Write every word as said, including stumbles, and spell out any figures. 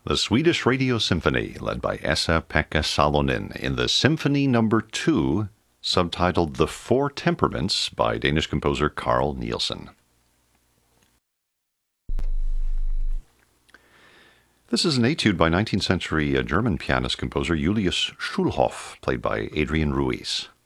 The Swedish Radio Symphony, led by Esa-Pekka Salonen, in the Symphony Number Two, subtitled The Four Temperaments by Danish composer Carl Nielsen. This is an etude by nineteenth century German pianist-composer Julius Schulhoff, played by Adrian Ruiz.